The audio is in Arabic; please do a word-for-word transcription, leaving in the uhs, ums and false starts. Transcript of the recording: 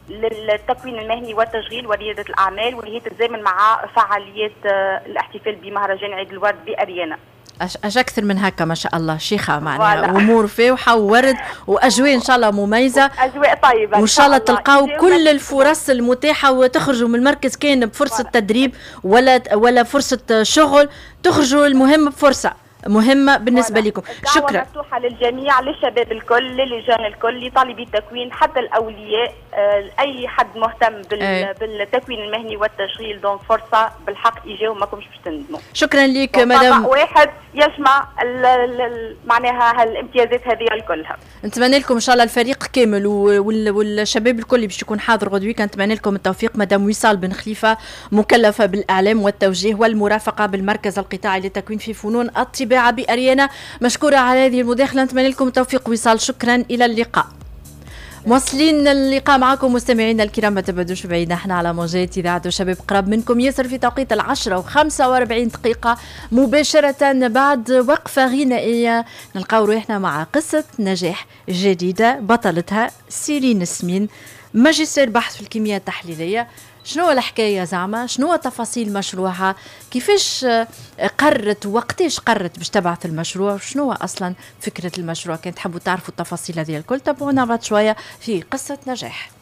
للتكوين المهني والتشغيل وريادة الأعمال، واللي هي تتزامن مع فعاليات الاحتفال بمهرجان عيد الورد بأريانا. أش, أش أكثر من هكا ما شاء الله شيخة معناها أمور فيوحة وورد وأجواء إن شاء الله مميزة، أجواء طيبة وإن شاء الله تلقاو كل الفرص المتاحة وتخرجوا من المركز كان بفرصة تدريب ولا ولا فرصة شغل، تخرجوا المهم بفرصة مهمة بالنسبة لكم. شكرا. مفتوحة للجميع، للشباب الكل، للجان الكل، لطالبي التكوين، حتى الأولياء، آه، أي حد مهتم بال... أي. بالتكوين المهني والتشغيل، دون فرصة بالحق يجيو ما كومش باش تندموا. شكرا لك مدام. واحد يجمع ال... ال... معناها هالامتيازات هذه كلها. نتمنى لكم ان شاء الله الفريق كامل وال... والشباب الكل اللي باش يكون حاضر غدوي، كنتمنى لكم التوفيق. مدام وصال بن خليفة مكلفة بالإعلام والتوجيه والمرافقة بالمركز القطاعي للتكوين في فنون الطباعة بأريانا، مشكورة على هذه المداخلة، نتمنى لكم التوفيق وصال. شكرا، إلى اللقاء. مواصلين اللقاء معكم مستمعينا الكرام، ما تبعدوش بعيد، احنا على موجات اذاعه الشباب قرب منكم ياسر في توقيت العشرة وخمسة واربعين دقيقه مباشره بعد وقفه غنائيه نلقاو روحنا مع قصه نجاح جديده بطلتها سيرين سمين، ماجستير بحث في الكيمياء التحليليه. شنو الحكايه زعما؟ شنو تفاصيل مشروعها؟ كيفاش قررت وقتاش قررت باش تبعث المشروع؟ شنو اصلا فكره المشروع؟ كان تحبوا تعرفوا التفاصيل هذه الكل، تابعونا بعد شويه في قصه نجاح.